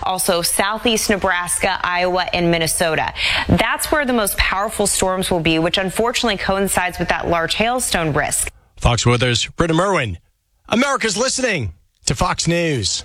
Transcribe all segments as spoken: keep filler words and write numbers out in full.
also southeast Nebraska, Iowa, and Minnesota. That's where the most powerful storms will be, which unfortunately coincides with that large hailstone risk. Fox Weather's Britta Merwin. America's listening to Fox News.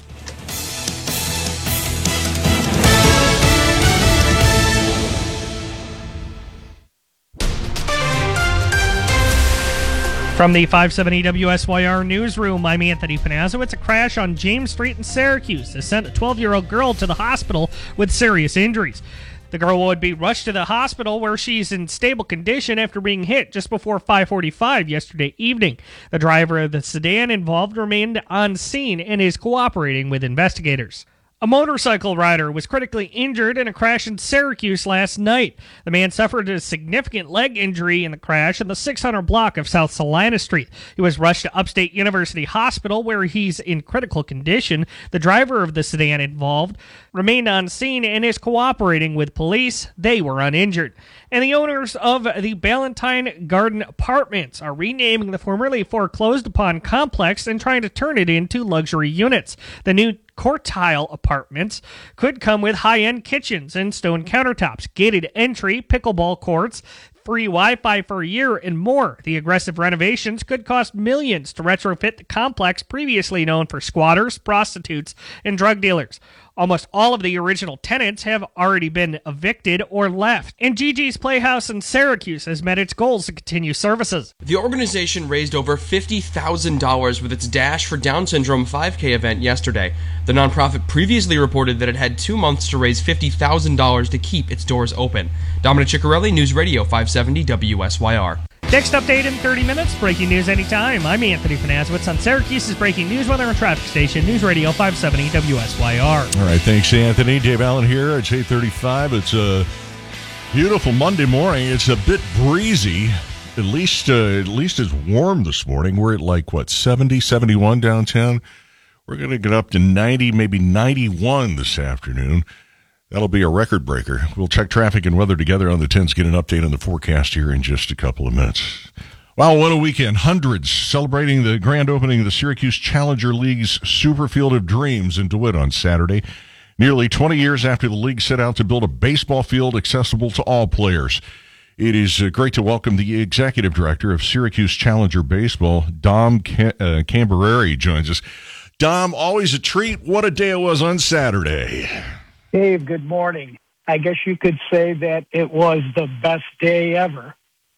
From the five seventy W S Y R newsroom, I'm Anthony Panazzo. It's a crash on James Street in Syracuse that sent a twelve-year-old girl to the hospital with serious injuries. The girl would be rushed to the hospital where she's in stable condition after being hit just before five forty-five yesterday evening. The driver of the sedan involved remained on scene and is cooperating with investigators. A motorcycle rider was critically injured in a crash in Syracuse last night. The man suffered a significant leg injury in the crash in the six hundred block of South Salina Street. He was rushed to Upstate University Hospital where he's in critical condition. The driver of the sedan involved remained on scene and is cooperating with police. They were uninjured. And the owners of the Ballantine Garden Apartments are renaming the formerly foreclosed upon complex and trying to turn it into luxury units. The new Quartile apartments could come with high-end kitchens and stone countertops, gated entry, pickleball courts, free Wi-Fi for a year, and more. The aggressive renovations could cost millions to retrofit the complex previously known for squatters, prostitutes, and drug dealers. Almost all of the original tenants have already been evicted or left. And Gigi's Playhouse in Syracuse has met its goals to continue services. The organization raised over fifty thousand dollars with its Dash for Down Syndrome five K event yesterday. The nonprofit previously reported that it had two months to raise fifty thousand dollars to keep its doors open. Dominic Ciccarelli, News Radio five seventy W S Y R. Next update in thirty minutes. Breaking news anytime. I'm Anthony Panazowitz on Syracuse's breaking news weather and traffic station, News Radio five seventy W S Y R. All right, thanks, Anthony. Dave Allen here. It's eight thirty-five. It's a beautiful Monday morning. It's a bit breezy. At least, uh, at least it's warm this morning. We're at like, what, seventy, seventy-one downtown? We're going to get up to ninety, maybe ninety-one this afternoon. That'll be a record breaker. We'll check traffic and weather together on the tens, get an update on the forecast here in just a couple of minutes. Wow, what a weekend. Hundreds celebrating the grand opening of the Syracuse Challenger League's Superfield of Dreams in DeWitt on Saturday. Nearly twenty years after the league set out to build a baseball field accessible to all players. It is uh, great to welcome the executive director of Syracuse Challenger Baseball, Dom Cam- uh, Cambereri, joins us. Dom, always a treat. What a day it was on Saturday. Dave, good morning. I guess you could say that it was the best day ever.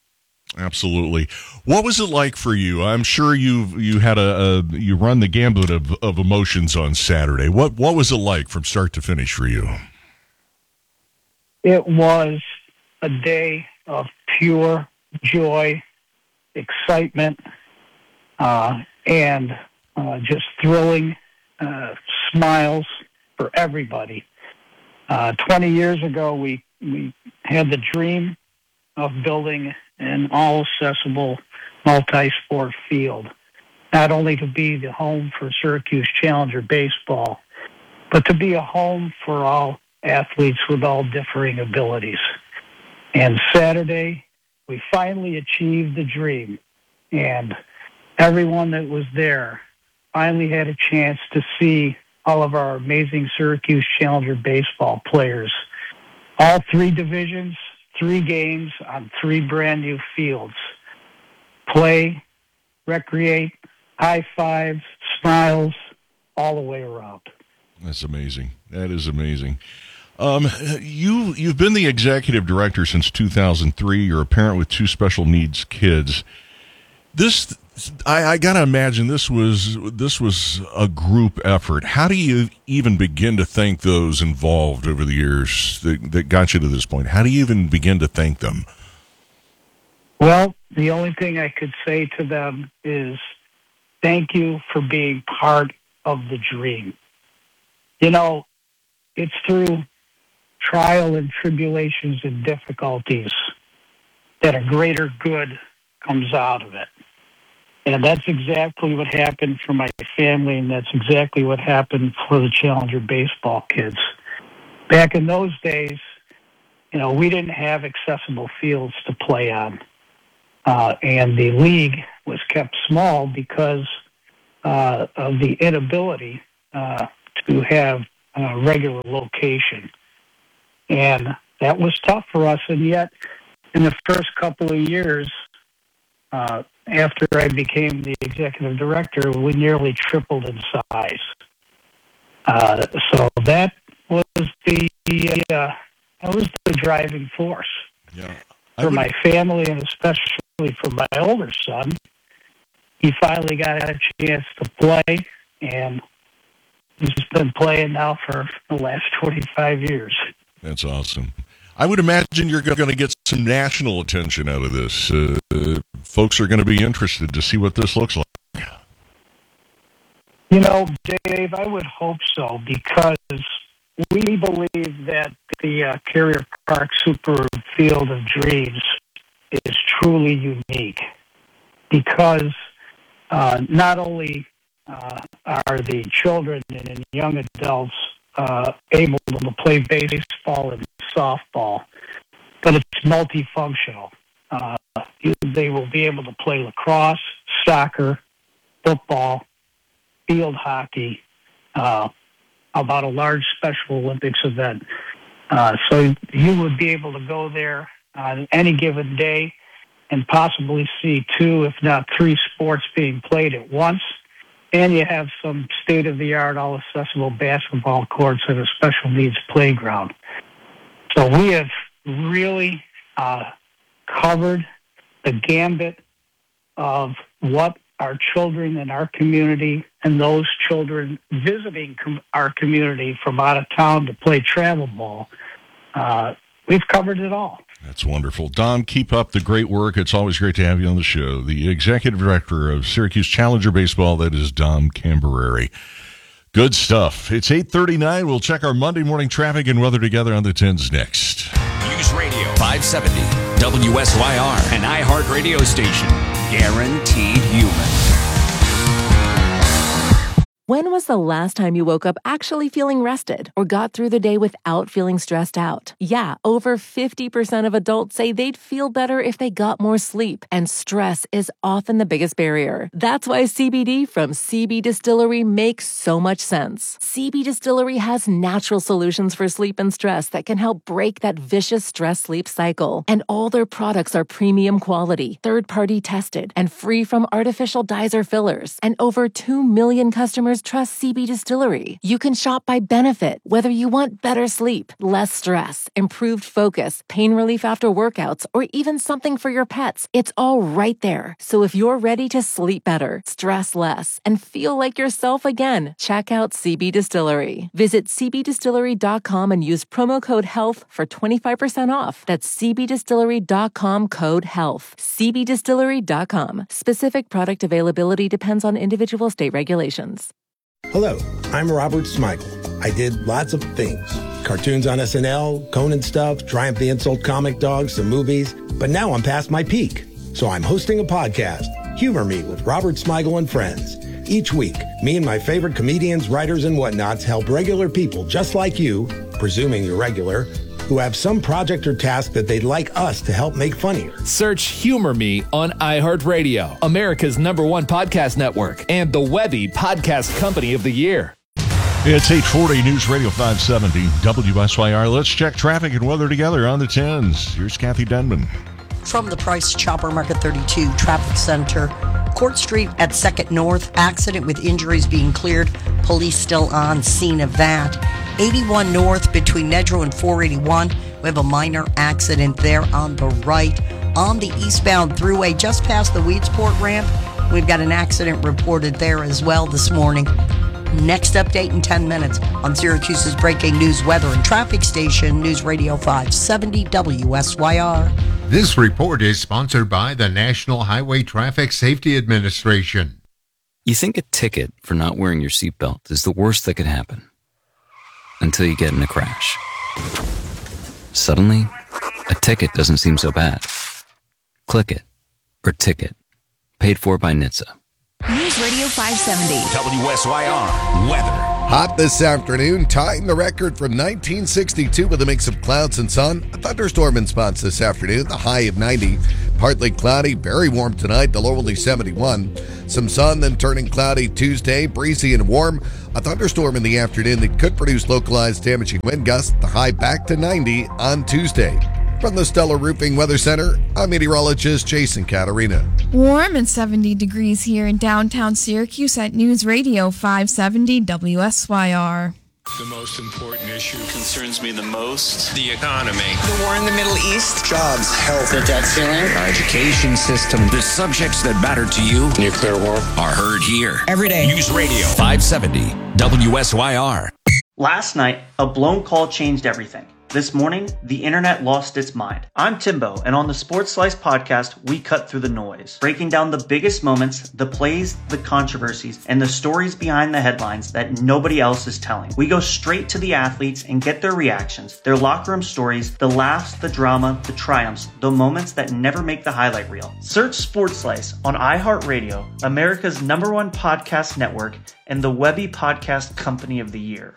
Absolutely. What was it like for you? I'm sure you you had a, a you run the gambit of, of emotions on Saturday. What what was it like from start to finish for you? It was a day of pure joy, excitement, uh, and uh, just thrilling uh, smiles for everybody. Uh, twenty years ago, we, we had the dream of building an all-accessible multi-sport field, not only to be the home for Syracuse Challenger Baseball, but to be a home for all athletes with all differing abilities. And Saturday, we finally achieved the dream, and everyone that was there finally had a chance to see all of our amazing Syracuse Challenger baseball players. All three divisions, three games on three brand new fields. Play, recreate, high fives, smiles, all the way around. That's amazing. That is amazing. Um, you, you've been the executive director since two thousand three. You're a parent with two special needs kids. This... I, I got to imagine this was this was a group effort. How do you even begin to thank those involved over the years that, that got you to this point? How do you even begin to thank them? Well, the only thing I could say to them is thank you for being part of the dream. You know, it's through trial and tribulations and difficulties that a greater good comes out of it. And that's exactly what happened for my family, and that's exactly what happened for the Challenger baseball kids. Back in those days, you know, we didn't have accessible fields to play on. Uh, and the league was kept small because uh, of the inability uh, to have uh, regular location. And that was tough for us. And yet, in the first couple of years, uh, after I became the executive director, we nearly tripled in size. Uh, so that was the uh, that was the driving force Yeah. for my family, and especially for my older son. He finally got a chance to play, and he's been playing now for the last twenty-five years. That's awesome. I would imagine you're going to get some national attention out of this. Uh, uh, folks are going to be interested to see what this looks like. You know, Dave, I would hope so, because we believe that the uh, Carrier Park Super Field of Dreams is truly unique, because uh, not only uh, are the children and young adults uh, able to play baseball and softball, but it's multifunctional. Uh, they will be able to play lacrosse, soccer, football, field hockey, uh, about a large Special Olympics event. Uh, so you would be able to go there on any given day and possibly see two, if not three, sports being played at once. And you have some state-of-the-art, all-accessible basketball courts and a special needs playground. So we have really uh, covered the gambit of what our children in our community and those children visiting com- our community from out of town to play travel ball. Uh, we've covered it all. That's wonderful. Don, keep up the great work. It's always great to have you on the show. The executive director of Syracuse Challenger Baseball, that is Don Cambereri. Good stuff. It's eight thirty-nine. We'll check our Monday morning traffic and weather together on the tens next. News Radio five seventy, W S Y R, an iHeart radio station. Guaranteed human. When was the last time you woke up actually feeling rested or got through the day without feeling stressed out? Yeah, over fifty percent of adults say they'd feel better if they got more sleep, and stress is often the biggest barrier. That's why C B D from C B Distillery makes so much sense. C B Distillery has natural solutions for sleep and stress that can help break that vicious stress-sleep cycle. And all their products are premium quality, third-party tested, and free from artificial dyes or fillers. And over two million customers trust C B Distillery. You can shop by benefit, whether you want better sleep, less stress, improved focus, pain relief after workouts, or even something for your pets. It's all right there. So if you're ready to sleep better, stress less, and feel like yourself again, check out C B Distillery. Visit c b distillery dot com and use promo code HEALTH for twenty-five percent off. That's c b distillery dot com code HEALTH. c b distillery dot com. Specific product availability depends on individual state regulations. Hello, I'm Robert Smigel. I did lots of things. Cartoons on S N L, Conan stuff, Triumph the Insult comic dogs, some movies. But now I'm past my peak. So I'm hosting a podcast, Humor Me with Robert Smigel and Friends. Each week, me and my favorite comedians, writers, and whatnots help regular people just like you, presuming you're regular, who have some project or task that they'd like us to help make funnier. Search Humor Me on iHeartRadio, America's number one podcast network, and the Webby Podcast Company of the Year. It's eight forty, News Radio five seventy, W S Y R. Let's check traffic and weather together on the tens. Here's Kathy Denman. From the Price Chopper Market thirty-two Traffic Center, Court Street at second North, accident with injuries being cleared. Police still on scene of that. eighty-one North between Nedrow and four eighty-one. We have a minor accident there on the right. On the eastbound thruway, just past the Weedsport ramp, we've got an accident reported there as well this morning. Next update in ten minutes on Syracuse's breaking news, weather, and traffic station, News Radio five seventy W S Y R. This report is sponsored by the National Highway Traffic Safety Administration. You think a ticket for not wearing your seatbelt is the worst that could happen. Until you get in a crash. Suddenly, a ticket doesn't seem so bad. Click it, or ticket. Paid for by N H T S A. News Radio five seventy. W S Y R weather. Hot this afternoon, tying the record from nineteen sixty-two with a mix of clouds and sun. A thunderstorm in spots this afternoon, the high of ninety. Partly cloudy, very warm tonight, the low only seventy-one. Some sun, then turning cloudy Tuesday, breezy and warm. A thunderstorm in the afternoon that could produce localized damaging wind gusts, the high back to ninety on Tuesday. From the Stellar Roofing Weather Center, I'm meteorologist Jason Caterina. Warm and seventy degrees here in downtown Syracuse at News Radio five seventy W S Y R. The most important issue concerns me the most. The economy. The war in the Middle East. Jobs, health, the debt ceiling. Our education system. The subjects that matter to you. Nuclear war. Are heard here. Every day. News Radio five seventy W S Y R. Last night, a blown call changed everything. This morning, the internet lost its mind. I'm Timbo, and on the Sports Slice podcast, we cut through the noise, breaking down the biggest moments, the plays, the controversies, and the stories behind the headlines that nobody else is telling. We go straight to the athletes and get their reactions, their locker room stories, the laughs, the drama, the triumphs, the moments that never make the highlight reel. Search Sports Slice on iHeartRadio, America's number one podcast network, and the Webby Podcast Company of the Year.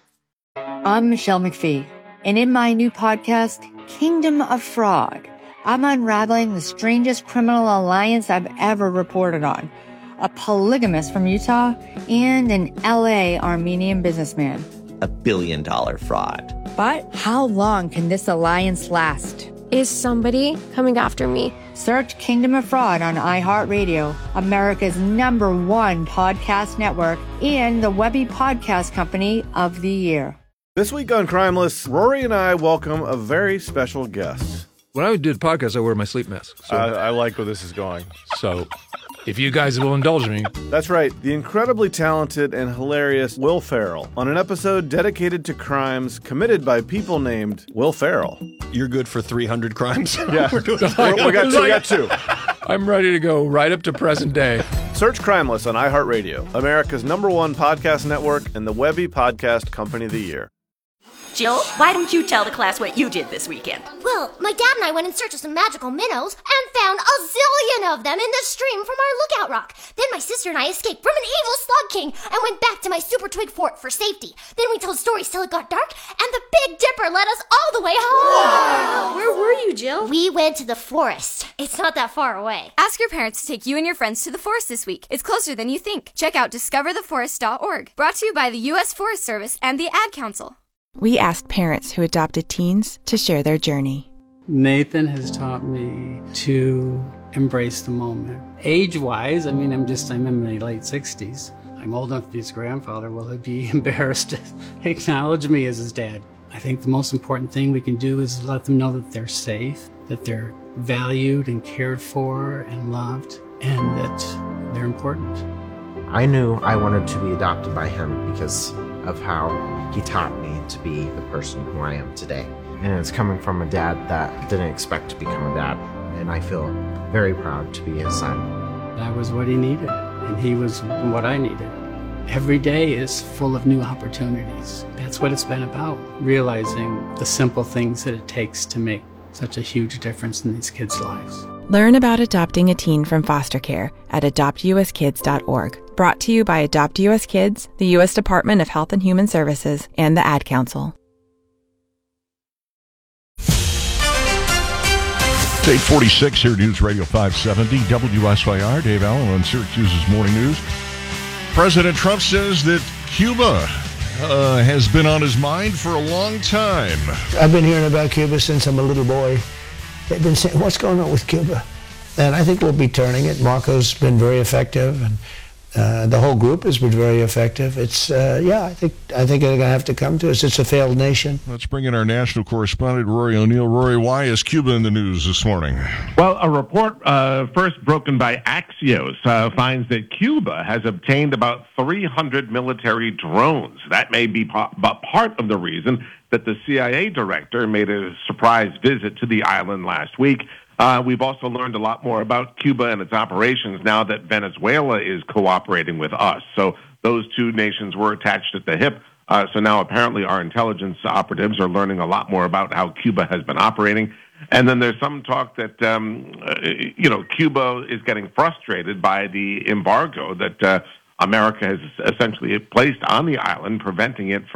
I'm Michelle McPhee. And in my new podcast, Kingdom of Fraud, I'm unraveling the strangest criminal alliance I've ever reported on. A polygamist from Utah and an L A Armenian businessman. A billion dollar fraud. But how long can this alliance last? Is somebody coming after me? Search Kingdom of Fraud on iHeartRadio, America's number one podcast network, and the Webby Podcast Company of the Year. This week on Crimeless, Rory and I welcome a very special guest. When I do the podcast, I wear my sleep mask. So. I, I like where this is going. So, if you guys will indulge me. That's right, the incredibly talented and hilarious Will Ferrell on an episode dedicated to crimes committed by people named Will Ferrell. You're good for three hundred crimes? Yeah, We're doing We're, we, got two, we got two. I'm ready to go right up to present day. Search Crimeless on iHeartRadio, America's number one podcast network, and the Webby Podcast Company of the Year. Jill, why don't you tell the class what you did this weekend? Well, my dad and I went in search of some magical minnows and found a zillion of them in the stream from our lookout rock. Then my sister and I escaped from an evil slug king and went back to my super twig fort for safety. Then we told stories till it got dark, and the Big Dipper led us all the way home. Wow. Where were you, Jill? We went to the forest. It's not that far away. Ask your parents to take you and your friends to the forest this week. It's closer than you think. Check out discover the forest dot org. Brought to you by the U S Forest Service and the Ad Council. We asked parents who adopted teens to share their journey. Nathan has taught me to embrace the moment. Age-wise, I mean, I'm just, I'm in my late sixties. I'm old enough to be his grandfather. Will he be embarrassed to acknowledge me as his dad? I think the most important thing we can do is let them know that they're safe, that they're valued and cared for and loved, and that they're important. I knew I wanted to be adopted by him because of how he taught me to be the person who I am today. And it's coming from a dad that didn't expect to become a dad. And I feel very proud to be his son. That was what he needed, and he was what I needed. Every day is full of new opportunities. That's what it's been about, realizing the simple things that it takes to make such a huge difference in these kids' lives. Learn about adopting a teen from foster care at adopt u s kids dot org. Brought to you by Adopt U S Kids, the U S Department of Health and Human Services, and the Ad Council. It's eight forty-six here, News Radio five seventy, W S Y R. Dave Allen on Syracuse's Morning News. President Trump says that Cuba uh, has been on his mind for a long time. I've been hearing about Cuba since I'm a little boy. They've been saying, what's going on with Cuba? And I think we'll be turning it. Marco's been very effective, and uh, the whole group has been very effective. It's, uh, yeah, I think I think they're going to have to come to us. It's a failed nation. Let's bring in our national correspondent, Rory O'Neill. Rory, why is Cuba in the news this morning? Well, a report uh, first broken by Axios uh, finds that Cuba has obtained about three hundred military drones. That may be pa- but part of the reason that the C I A director made a surprise visit to the island last week. Uh, we've also learned a lot more about Cuba and its operations now that Venezuela is cooperating with us. So those two nations were attached at the hip. Uh, so now apparently our intelligence operatives are learning a lot more about how Cuba has been operating. And then there's some talk that, um, uh, you know, Cuba is getting frustrated by the embargo that uh, America has essentially placed on the island, preventing it from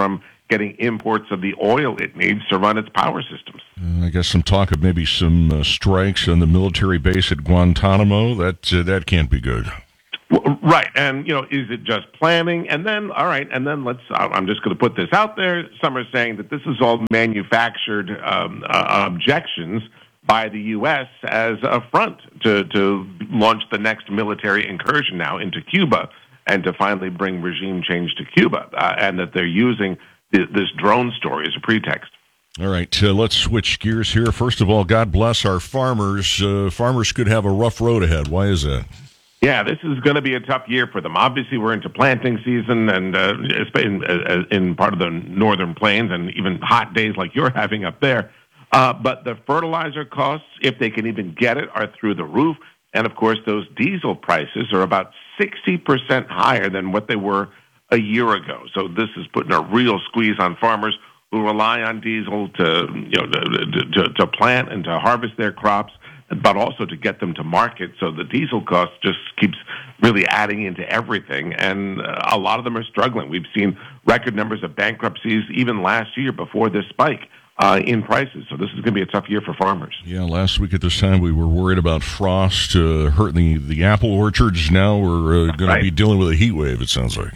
getting imports of the oil it needs to run its power systems. Uh, I guess some talk of maybe some uh, strikes on the military base at Guantanamo. That uh, that can't be good. Well, right, and you know, is it just planning? And then, all right, and then let's. I'm just going to put this out there. Some are saying that this is all manufactured um, uh, objections by the U S as a front to to launch the next military incursion now into Cuba and to finally bring regime change to Cuba, uh, and that they're using th- this drone story as a pretext. All right, uh, let's switch gears here. First of all, God bless our farmers. Uh, farmers could have a rough road ahead. Why is that? Yeah, this is going to be a tough year for them. Obviously, we're into planting season, and uh, in, uh, in part of the northern plains, and even hot days like you're having up there. Uh, but the fertilizer costs, if they can even get it, are through the roof. And, of course, those diesel prices are about sixty percent higher than what they were a year ago. So this is putting a real squeeze on farmers who rely on diesel to, you know, to, to, to plant and to harvest their crops, but also to get them to market. So the diesel cost just keeps really adding into everything, and uh, a lot of them are struggling. We've seen record numbers of bankruptcies even last year before this spike uh, in prices. So this is going to be a tough year for farmers. Yeah, last week at this time we were worried about frost uh, hurting the, the apple orchards. Now we're uh, going right. to be dealing with a heat wave, it sounds like.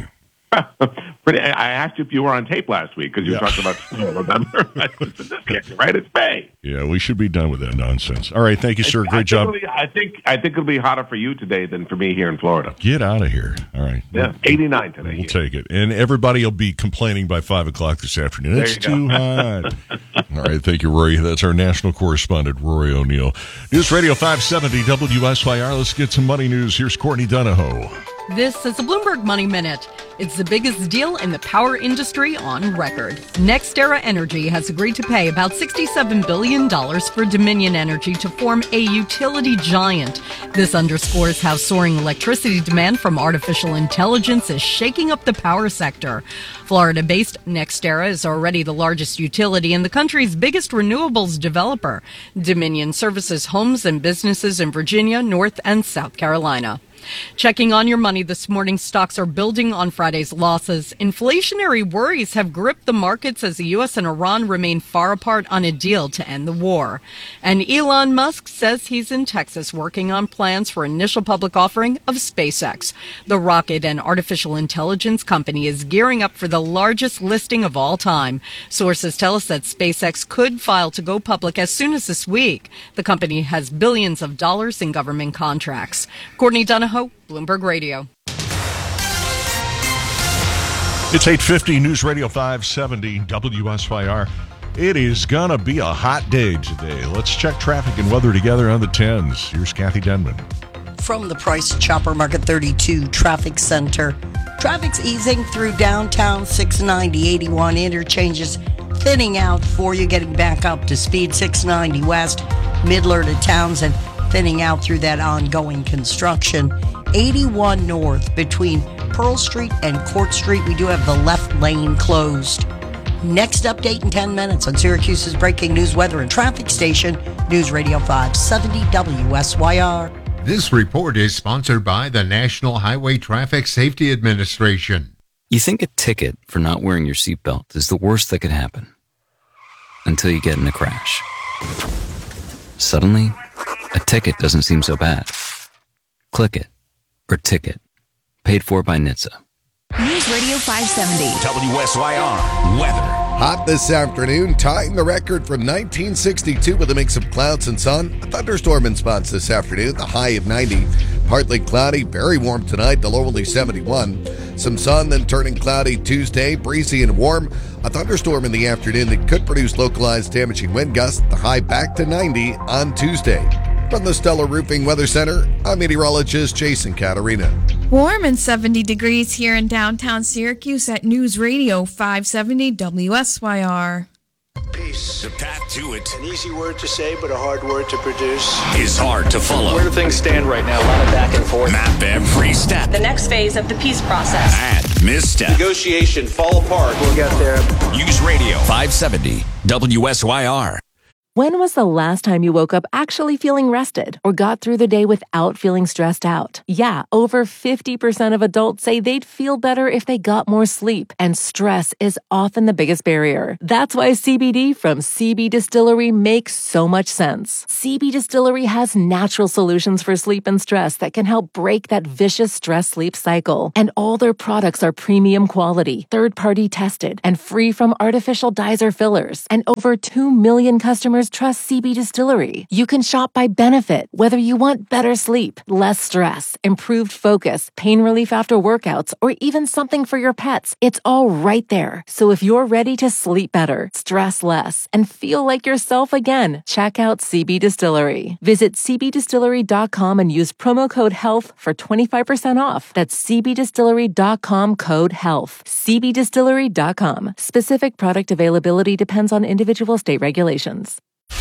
Pretty, I asked you if you were on tape last week because you yeah. talked about snow, remember? I said, this can't be right, it's May. Yeah, we should be done with that nonsense. All right, thank you, sir. Great I job. Be, I think I think it'll be hotter for you today than for me here in Florida. Get out of here. All right. Yeah, eighty-nine today. We'll here. take it. And everybody will be complaining by five o'clock this afternoon. It's too hot. All right, thank you, Rory. That's our national correspondent, Rory O'Neill. News Radio five seventy W S Y R. Let's get some money news. Here's Courtney Donahoe. This is a Bloomberg Money Minute. It's the biggest deal in the power industry on record. NextEra Energy has agreed to pay about sixty-seven billion dollars for Dominion Energy to form a utility giant. This underscores how soaring electricity demand from artificial intelligence is shaking up the power sector. Florida-based NextEra is already the largest utility and the country's biggest renewables developer. Dominion services homes and businesses in Virginia, North and South Carolina. Checking on your money this morning, stocks are building on Friday's losses. Inflationary worries have gripped the markets as the U S and Iran remain far apart on a deal to end the war. And Elon Musk says he's in Texas working on plans for initial public offering of SpaceX. The rocket and artificial intelligence company is gearing up for the largest listing of all time. Sources tell us that SpaceX could file to go public as soon as this week. The company has billions of dollars in government contracts. Courtney Donahoe, Bloomberg Radio. It's eight fifty, News Radio five seventy W S Y R. It is going to be a hot day today. Let's check traffic and weather together on the tens. Here's Kathy Denman. From the Price Chopper Market thirty-two Traffic Center. Traffic's easing through downtown six ninety eighty-one interchanges, thinning out for you, getting back up to speed six ninety West, Midler to Townsend, thinning out through that ongoing construction. eighty-one North between Pearl Street and Court Street, we do have the left lane closed. Next update in ten minutes on Syracuse's breaking news, weather, and traffic station, News Radio five seventy W S Y R. This report is sponsored by the National Highway Traffic Safety Administration. You think a ticket for not wearing your seatbelt is the worst that could happen until you get in a crash. Suddenly, a ticket doesn't seem so bad. Click it, or ticket. Paid for by N H T S A. News Radio five seventy. W S Y R weather. Hot this afternoon, tying the record from nineteen sixty-two with a mix of clouds and sun. A thunderstorm in spots this afternoon, the high of ninety. Partly cloudy, very warm tonight, the low only seventy-one. Some sun, then turning cloudy Tuesday, breezy and warm. A thunderstorm in the afternoon that could produce localized damaging wind gusts, the high back to ninety on Tuesday. From the Stellar Roofing Weather Center, I'm meteorologist Jason Caterina. Warm and seventy degrees here in downtown Syracuse at News Radio five seventy W S Y R. Peace. The path to it. An easy word to say, but a hard word to produce. Is hard to follow. Where do things stand right now? A lot of back and forth. Map every step. The next phase of the peace process. And misstep. Negotiation fall apart. We'll get there. News Radio five seventy W S Y R. When was the last time you woke up actually feeling rested or got through the day without feeling stressed out? Yeah, over fifty percent of adults say they'd feel better if they got more sleep, and stress is often the biggest barrier. That's why C B D from C B Distillery makes so much sense. C B Distillery has natural solutions for sleep and stress that can help break that vicious stress-sleep cycle. And all their products are premium quality, third-party tested, and free from artificial dyes or fillers. And over two million customers trust C B Distillery. You can shop by benefit, whether you want better sleep, less stress, improved focus, pain relief after workouts, or even something for your pets. It's all right there. So if you're ready to sleep better, stress less, and feel like yourself again, check out C B Distillery. Visit c b distillery dot com and use promo code HEALTH for twenty-five percent off. That's c b distillery dot com code HEALTH. c b distillery dot com. Specific product availability depends on individual state regulations.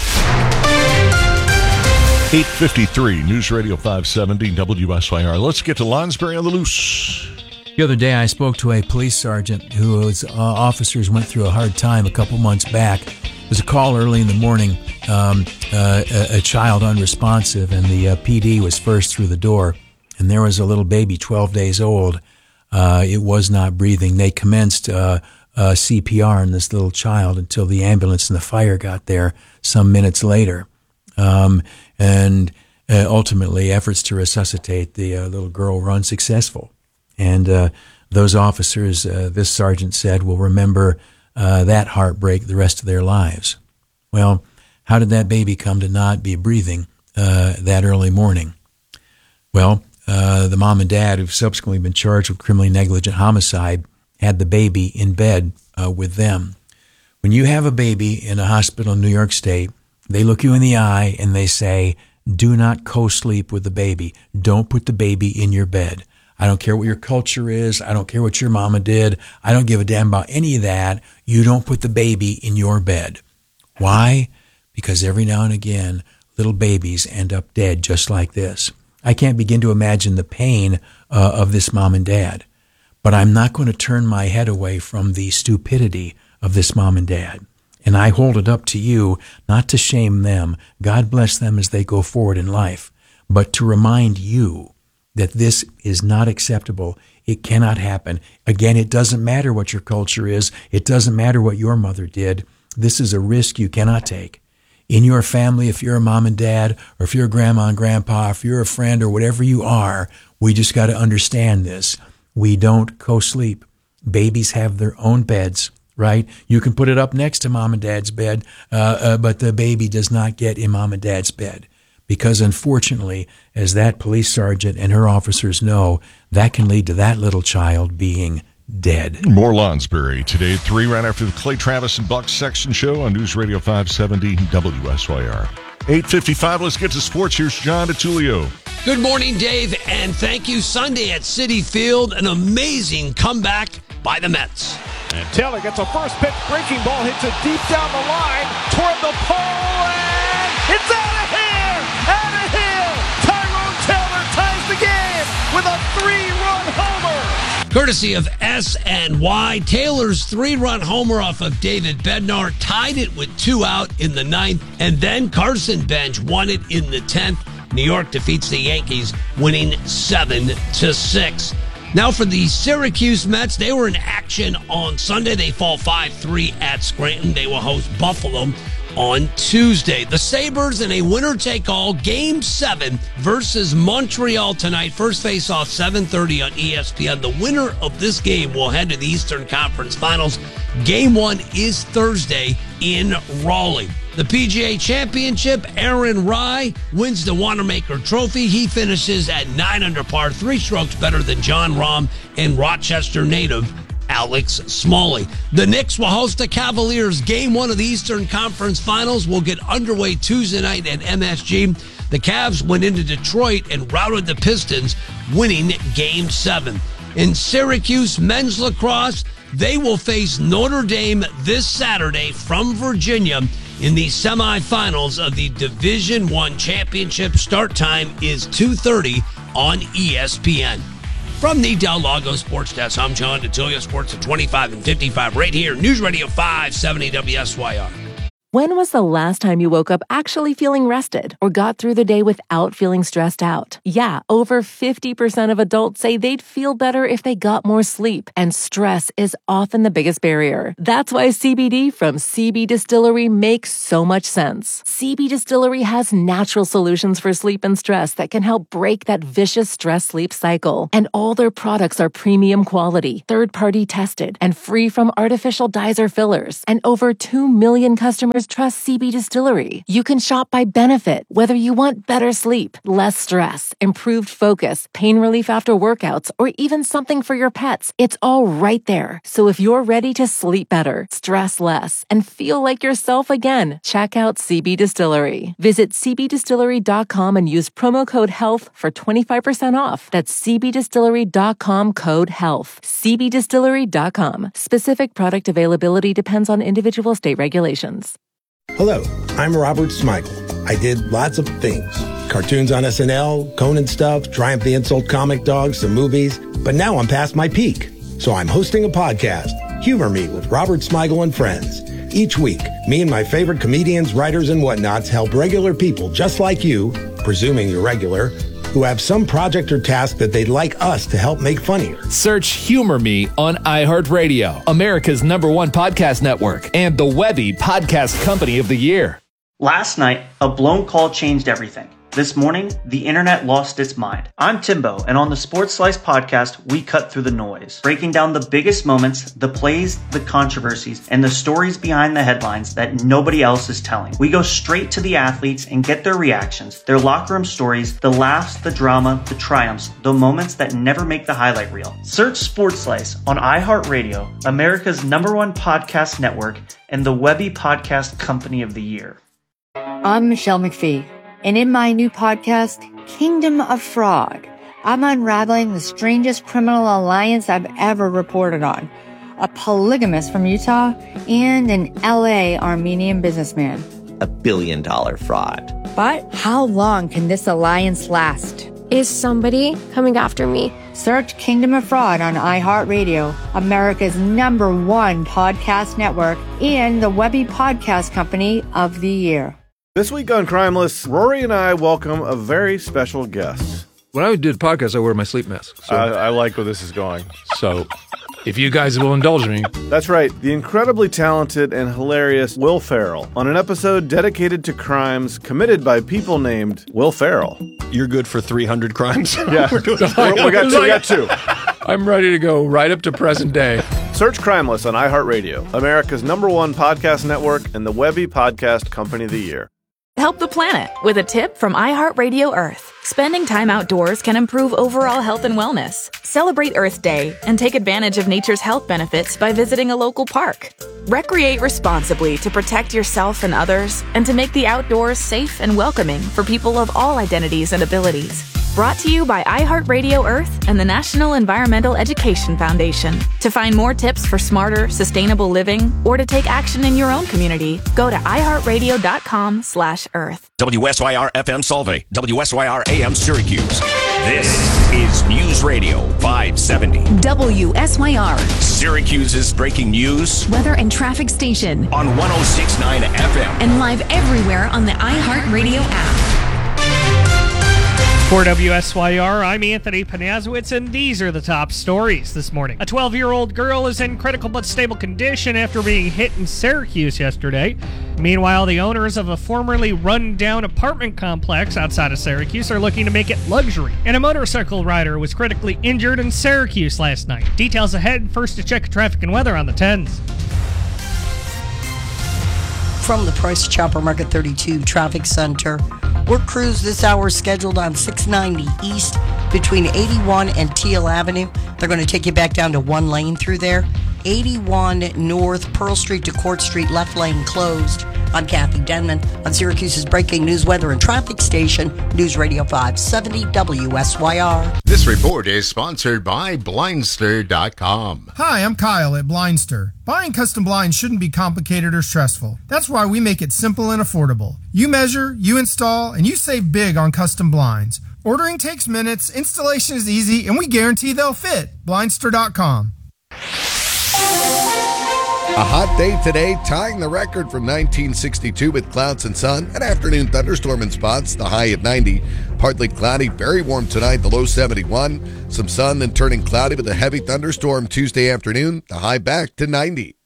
eight fifty-three, News Radio five seventy W S Y R. Let's get to Lonsberry on the Loose. The other day I spoke to a police sergeant whose uh, officers went through a hard time a couple months back. There was a call early in the morning, um, uh, a, a child unresponsive, and the uh, P D was first through the door. And there was a little baby, twelve days old. Uh, it was not breathing. They commenced uh, uh, C P R on this little child until the ambulance and the fire got there some minutes later. Um, and uh, ultimately, efforts to resuscitate the uh, little girl were unsuccessful. And uh, those officers, uh, this sergeant said, will remember uh, that heartbreak the rest of their lives. Well, how did that baby come to not be breathing uh, that early morning? Well, uh, the mom and dad, who've subsequently been charged with criminally negligent homicide, had the baby in bed uh, with them. When you have a baby in a hospital in New York State, they look you in the eye and they say, do not co-sleep with the baby. Don't put the baby in your bed. I don't care what your culture is. I don't care what your mama did. I don't give a damn about any of that. You don't put the baby in your bed. Why? Because every now and again, little babies end up dead just like this. I can't begin to imagine the pain uh, of this mom and dad. But I'm not going to turn my head away from the stupidity of this mom and dad. And I hold it up to you, not to shame them. God bless them as they go forward in life. But to remind you that this is not acceptable. It cannot happen. Again, it doesn't matter what your culture is. It doesn't matter what your mother did. This is a risk you cannot take. In your family, if you're a mom and dad, or if you're a grandma and grandpa, if you're a friend or whatever you are, we just got to understand this. We don't co-sleep. Babies have their own beds, right? You can put it up next to mom and dad's bed, uh, uh, but the baby does not get in mom and dad's bed. Because unfortunately, as that police sergeant and her officers know, that can lead to that little child being dead. More Lonsberry today at three, right after the Clay Travis and Buck Section Show on News Radio five seventy W S Y R. eight fifty-five, let's get to sports. Here's John DeTulio. Good morning, Dave, and thank you. Sunday at Citi Field, an amazing comeback by the Mets. And Taylor gets a first pitch breaking ball, hits it deep down the line toward the pole, and it's out of here! Out of here! Tyrone Taylor ties the game with a three-run homer! Courtesy of S and Y, Taylor's three-run homer off of David Bednar tied it with two out in the ninth, and then Carson Bench won it in the tenth. New York defeats the Yankees, winning seven to six. Now for the Syracuse Mets, they were in action on Sunday. They fall five three at Scranton. They will host Buffalo on Tuesday. The Sabres in a winner-take-all Game seven versus Montreal tonight. First face-off, seven thirty on E S P N. The winner of this game will head to the Eastern Conference Finals. Game one is Thursday in Raleigh. The P G A Championship, Aaron Rai wins the Wanamaker Trophy. He finishes at nine under par, three strokes better than John Rahm and Rochester native Alex Smalley. The Knicks will host the Cavaliers. Game one of the Eastern Conference Finals will get underway Tuesday night at M S G. The Cavs went into Detroit and routed the Pistons, winning Game seven. In Syracuse men's lacrosse, they will face Notre Dame this Saturday from Virginia in the semifinals of the Division One championship. Start time is two thirty on E S P N. From the Del Lago Sports Desk, I'm John DeTulio, Sports at twenty-five and fifty-five, right here, News Radio five seventy W S Y R. When was the last time you woke up actually feeling rested or got through the day without feeling stressed out? Yeah, over fifty percent of adults say they'd feel better if they got more sleep, and stress is often the biggest barrier. That's why C B D from C B Distillery makes so much sense. C B Distillery has natural solutions for sleep and stress that can help break that vicious stress-sleep cycle. And all their products are premium quality, third-party tested, and free from artificial dyes or fillers. And over two million customers trust C B Distillery. You can shop by benefit, whether you want better sleep, less stress, improved focus, pain relief after workouts, or even something for your pets. It's all right there. So if you're ready to sleep better, stress less, and feel like yourself again, check out C B Distillery. Visit c b distillery dot com and use promo code HEALTH for twenty-five percent off. That's c b distillery dot com code HEALTH. c b distillery dot com. Specific product availability depends on individual state regulations. Hello, I'm Robert Smigel. I did lots of things. Cartoons on S N L, Conan stuff, Triumph the Insult comic dogs, some movies. But now I'm past my peak. So I'm hosting a podcast, Humor Me with Robert Smigel and Friends. Each week, me and my favorite comedians, writers, and whatnots help regular people just like you, presuming you're regular, who have some project or task that they'd like us to help make funnier. Search Humor Me on iHeartRadio, America's number one podcast network, and the Webby Podcast Company of the Year. Last night, a blown call changed everything. This morning, the internet lost its mind. I'm Timbo, and on the Sports Slice podcast, we cut through the noise, breaking down the biggest moments, the plays, the controversies, and the stories behind the headlines that nobody else is telling. We go straight to the athletes and get their reactions, their locker room stories, the laughs, the drama, the triumphs, the moments that never make the highlight reel. Search Sports Slice on iHeartRadio, America's number one podcast network, and the Webby Podcast Company of the Year. I'm Michelle McPhee. And in my new podcast, Kingdom of Fraud, I'm unraveling the strangest criminal alliance I've ever reported on. A polygamist from Utah and an L A Armenian businessman. A billion dollar fraud. But how long can this alliance last? Is somebody coming after me? Search Kingdom of Fraud on iHeartRadio, America's number one podcast network, and the Webby Podcast Company of the Year. This week on Crimeless, Rory and I welcome a very special guest. When I do the podcast, I wear my sleep mask. So. I, I like where this is going. So, if you guys will indulge me. That's right, the incredibly talented and hilarious Will Ferrell on an episode dedicated to crimes committed by people named Will Ferrell. You're good for three hundred crimes? Yeah, We're doing we, we, got two, we got two. I'm ready to go right up to present day. Search Crimeless on iHeartRadio, America's number one podcast network, and the Webby Podcast Company of the Year. Help the planet with a tip from iHeartRadio Earth. Spending time outdoors can improve overall health and wellness. Celebrate Earth Day and take advantage of nature's health benefits by visiting a local park. Recreate responsibly to protect yourself and others, and to make the outdoors safe and welcoming for people of all identities and abilities. Brought to you by iHeartRadio Earth and the National Environmental Education Foundation. To find more tips for smarter, sustainable living, or to take action in your own community, go to iHeartRadio.com slash Earth. W S Y R F M Solvay, W S Y R A M Syracuse. This is News Radio five seventy. W S Y R. Syracuse's breaking news. Weather and traffic station. On one oh six point nine F M. And live everywhere on the iHeartRadio app. For W S Y R, I'm Anthony Panazowitz, and these are the top stories this morning. A twelve-year-old girl is in critical but stable condition after being hit in Syracuse yesterday. Meanwhile, the owners of a formerly run-down apartment complex outside of Syracuse are looking to make it luxury. And a motorcycle rider was critically injured in Syracuse last night. Details ahead. First, to check traffic and weather on the tens. From the Price Chopper Market thirty-two Traffic Center, work crews this hour scheduled on six ninety East between eighty-one and Teal Avenue. They're going to take you back down to one lane through there. eighty-one North, Pearl Street to Court Street, left lane closed. I'm Kathy Denman on Syracuse's breaking news, weather, and traffic station, News Radio five seventy W S Y R. This report is sponsored by Blindster dot com. Hi, I'm Kyle at Blindster. Buying custom blinds shouldn't be complicated or stressful. That's why we make it simple and affordable. You measure, you install, and you save big on custom blinds. Ordering takes minutes, installation is easy, and we guarantee they'll fit. Blindster dot com. A hot day today, tying the record from nineteen sixty-two with clouds and sun. An afternoon thunderstorm in spots, the high at ninety. Partly cloudy, very warm tonight, the low seventy-one. Some sun, then turning cloudy with a heavy thunderstorm Tuesday afternoon, the high back to ninety.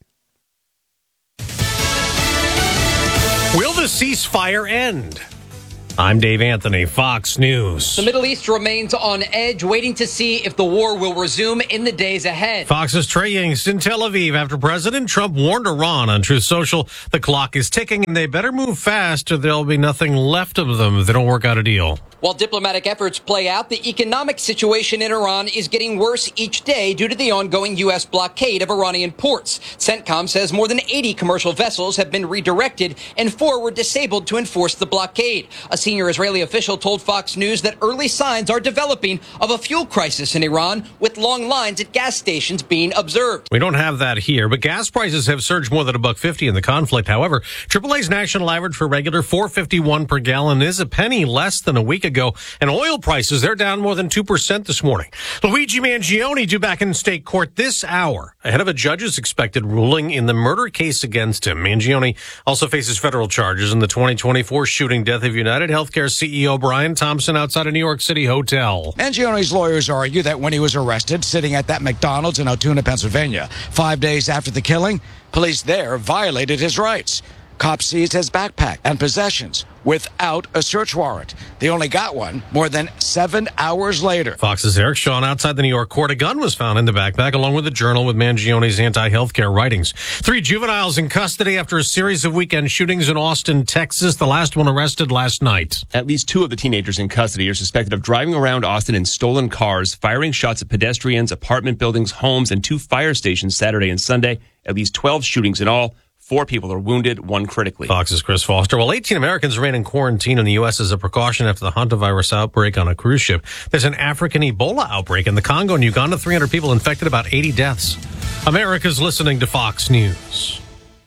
Will the ceasefire end? I'm Dave Anthony, Fox News. The Middle East remains on edge, waiting to see if the war will resume in the days ahead. Fox's Trey Yingst in Tel Aviv after President Trump warned Iran on Truth Social the clock is ticking and they better move fast or there'll be nothing left of them if they don't work out a deal. While diplomatic efforts play out, the economic situation in Iran is getting worse each day due to the ongoing U S blockade of Iranian ports. CENTCOM says more than eighty commercial vessels have been redirected and four were disabled to enforce the blockade. A senior Israeli official told Fox News that early signs are developing of a fuel crisis in Iran, with long lines at gas stations being observed. We don't have that here, but gas prices have surged more than a buck fifty in the conflict. However, triple A's national average for regular four fifty-one per gallon is a penny less than a week ago, and oil prices, they're down more than two percent this morning. Luigi Mangione due back in state court this hour ahead of a judge's expected ruling in the murder case against him. Mangione also faces federal charges in the twenty twenty-four shooting death of United Healthcare C E O Brian Thompson outside a New York City hotel. Mangione's lawyers argue that when he was arrested, sitting at that McDonald's in Altoona, Pennsylvania, five days after the killing, police there violated his rights. Cops seized his backpack and possessions without a search warrant. They only got one more than seven hours later. Fox's Eric Shawn outside the New York court. A gun was found in the backpack along with a journal with Mangione's anti-healthcare writings. Three juveniles in custody after a series of weekend shootings in Austin, Texas. The last one arrested last night. At least two of the teenagers in custody are suspected of driving around Austin in stolen cars, firing shots at pedestrians, apartment buildings, homes, and two fire stations Saturday and Sunday. At least twelve shootings in all. Four people are wounded, one critically. Fox's Chris Foster. Well, eighteen Americans remain in quarantine in the U S as a precaution after the hantavirus outbreak on a cruise ship. There's an African Ebola outbreak in the Congo and Uganda. three hundred people infected, about eighty deaths. America's listening to Fox News.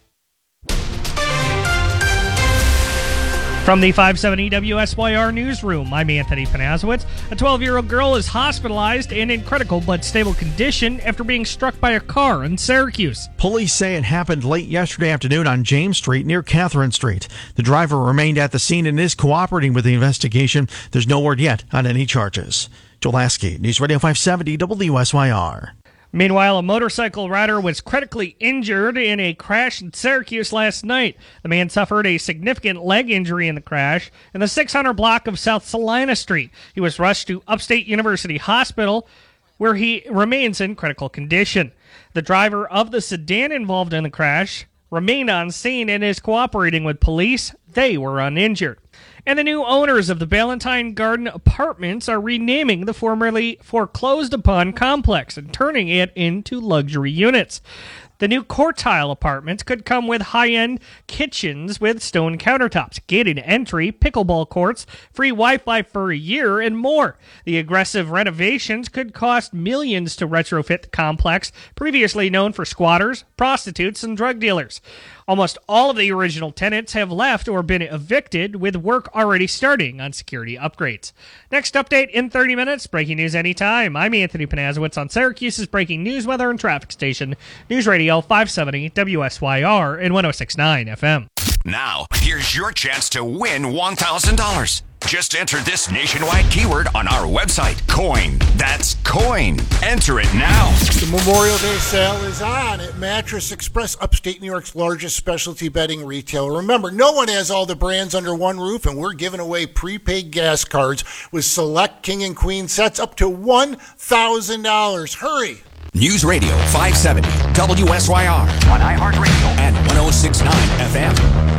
From the five seventy W S Y R newsroom, I'm Anthony Panazowitz. A twelve-year-old girl is hospitalized and in critical but stable condition after being struck by a car in Syracuse. Police say it happened late yesterday afternoon on James Street near Catherine Street. The driver remained at the scene and is cooperating with the investigation. There's no word yet on any charges. Joel Lasky, News Radio five seventy W S Y R. Meanwhile, a motorcycle rider was critically injured in a crash in Syracuse last night. The man suffered a significant leg injury in the crash in the six hundred block of South Salina Street. He was rushed to Upstate University Hospital, where he remains in critical condition. The driver of the sedan involved in the crash remained on scene and is cooperating with police. They were uninjured. And the new owners of the Ballantine Garden Apartments are renaming the formerly foreclosed upon complex and turning it into luxury units. The new Quartile apartments could come with high-end kitchens with stone countertops, gated entry, pickleball courts, free Wi-Fi for a year, and more. The aggressive renovations could cost millions to retrofit the complex, previously known for squatters, prostitutes, and drug dealers. Almost all of the original tenants have left or been evicted, with work already starting on security upgrades. Next update in thirty minutes. Breaking news anytime. I'm Anthony Panazowitz on Syracuse's breaking news, weather, and traffic station, News Radio five seventy W S Y R and one oh six point nine F M. Now, here's your chance to win one thousand dollars. Just enter this nationwide keyword on our website, COIN. That's COIN. Enter it now. The Memorial Day sale is on at Mattress Express, upstate New York's largest specialty bedding retailer. Remember, no one has all the brands under one roof, and we're giving away prepaid gas cards with select king and queen sets up to one thousand dollars. Hurry! News Radio five seventy W S Y R on iHeartRadio and one oh six point nine F M.